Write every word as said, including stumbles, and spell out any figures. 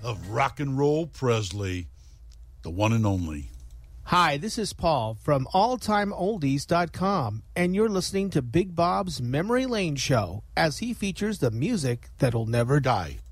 of rock and roll Presley, the one and only. Hi, this is Paul from all time oldies dot com, and you're listening to Big Bob's Memory Lane Show as he features the music that'll never die.